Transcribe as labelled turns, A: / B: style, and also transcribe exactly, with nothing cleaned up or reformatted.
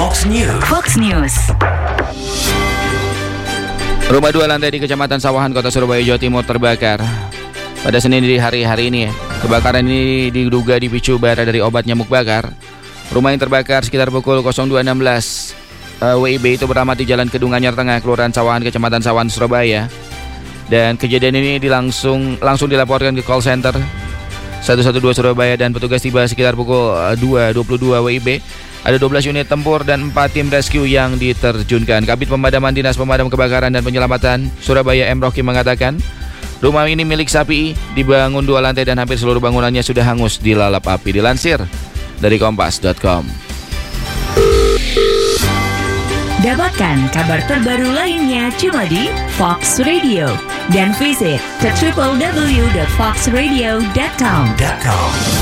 A: Fox News.
B: Fox News.
C: Rumah dua lantai di Kecamatan Sawahan, Kota Surabaya, Jawa Timur terbakar pada Senin di hari-hari ini ya. Kebakaran ini diduga dipicu bara dari obat nyamuk bakar. Rumah yang terbakar sekitar pukul nol dua enam belas uh, W I B itu beramat di Jalan Kedung Anyar Tengah, Kelurahan Sawahan, Kecamatan Sawahan, Surabaya. Dan kejadian ini dilangsung langsung dilaporkan ke call center satu satu dua Surabaya dan petugas tiba sekitar pukul dua dua puluh dua W I B. Ada dua belas unit tempur dan empat tim rescue yang diterjunkan. Kabid Pemadaman Dinas Pemadam Kebakaran dan Penyelamatan Surabaya M. Rocky mengatakan, rumah ini milik Sapi, dibangun dua lantai dan hampir seluruh bangunannya sudah hangus dilalap api. Dilansir dari kompas titik com.
B: Dapatkan kabar terbaru lainnya cuma di Fox Radio dan visit ke w w w dot fox radio dot com.